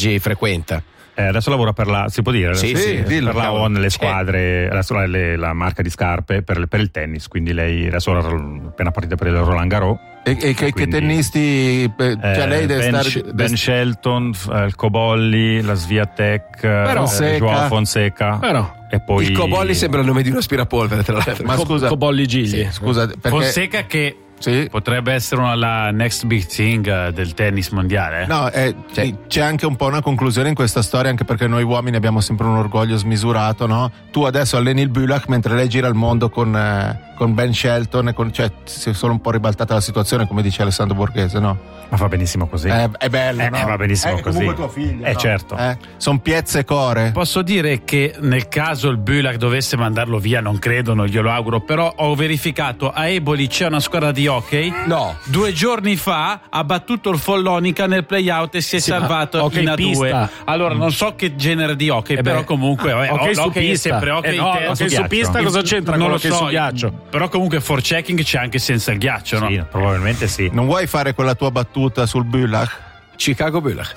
viaggi frequenta? Adesso lavora per la, si può dire? Sì, per la ON, le squadre, adesso la marca di scarpe per il tennis, quindi lei adesso è appena partita per il Roland Garros. E che tennisti? Cioè lei deve Ben Shelton, il Cobolli, la Swiatek, Joao Fonseca. E poi il Cobolli sembra il nome di un aspirapolvere, tra l'altro. Ma scusa, Cobolli Gigli. Scusa, perché Fonseca che potrebbe essere la next big thing del tennis mondiale. No, c'è anche un po' una conclusione in questa storia, anche perché noi uomini abbiamo sempre un orgoglio smisurato, no? Tu adesso alleni il Bulak mentre lei gira il mondo con Ben Shelton, cioè si è solo un po' ribaltata la situazione, come dice Alessandro Borghese, no? Ma va benissimo così. È bello, no? Va benissimo così. Comunque tuo figlio, no? Certo. Sono piezze e core. Posso dire che nel caso il Bulak dovesse mandarlo via, non credo, non glielo auguro, però ho verificato, a Eboli c'è una squadra di hockey. No. 2 giorni fa ha battuto il Follonica nel playout e si è salvato in A2. Allora non so che genere di hockey, però comunque hockey su l'hockey pista. è sempre hockey hockey su pista cosa c'entra non con lo l'hockey su ghiaccio? Però comunque forechecking c'è anche senza il ghiaccio, no? Sì, probabilmente sì. Non vuoi fare quella tua battuta sul Bulak? Chicago Bulak.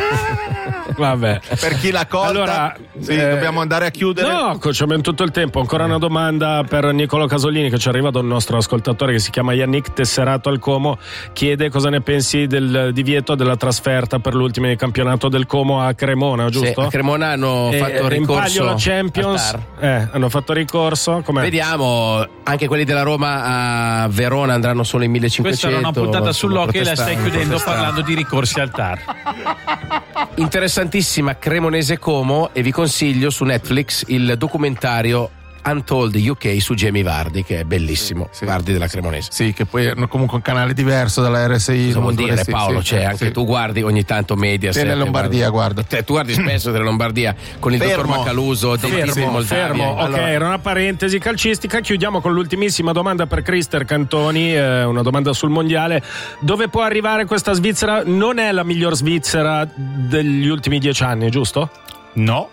Vabbè. Per chi l'ha colta, allora, dobbiamo andare a chiudere. No, abbiamo tutto il tempo. Ancora una domanda per Nicolò Casolini che ci arriva da un nostro ascoltatore che si chiama Yannick Tesserato al Como. Chiede cosa ne pensi del divieto della trasferta per l'ultimo campionato del Como a Cremona, giusto? Sì, a Cremona hanno fatto ricorso la Champions. Hanno fatto ricorso. Com'è? Vediamo, anche quelli della Roma a Verona andranno solo in 1500. Questa era una puntata sull'hockey e la stai chiudendo parlando di ricorsi al TAR. Interessantissima Cremonese Como, e vi consiglio su Netflix il documentario Untold UK su Jamie Vardy, che è bellissimo. Vardy della Cremonese. Sì, che poi hanno comunque un canale diverso dalla RSI. Cosa vuol dire, Paolo? C'è anche tu guardi ogni tanto Mediaset. Nella Lombardia, guarda. Tu guardi spesso della Lombardia con il dottor Macaluso. Fermo. Ok, era una parentesi calcistica. Chiudiamo con l'ultimissima domanda per Crister Cantoni, una domanda sul mondiale. Dove può arrivare questa Svizzera? Non è la miglior Svizzera degli ultimi 10 anni, giusto? No.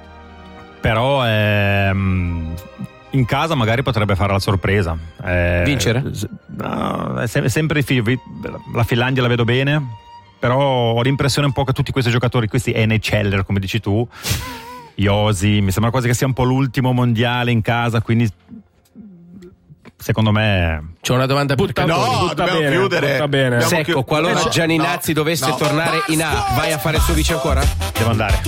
Però in casa magari potrebbe fare la sorpresa. Vincere? No, è sempre la Finlandia la vedo bene, però ho l'impressione un po' che tutti questi giocatori, questi NHLer come dici tu, Josi, mi sembra quasi che sia un po' l'ultimo mondiale in casa, quindi secondo me c'è una domanda per dobbiamo chiudere. Bene. Secco, qualora Gianinazzi dovesse tornare in A, vai a fare il suo vice ancora? Devo andare.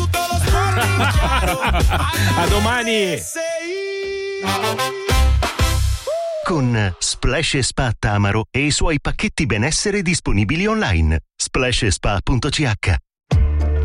A domani. Con Splash & Spa Tamaro e i suoi pacchetti benessere disponibili online. splashspa.ch